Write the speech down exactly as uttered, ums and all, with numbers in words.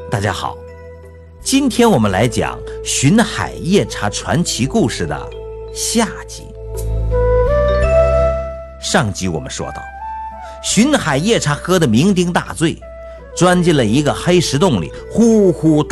大家好，今天我们来讲巡海夜叉传奇故事的下集。上集我们说到，巡海夜叉喝得酩酊大醉，钻进了一个黑石洞里，呼呼大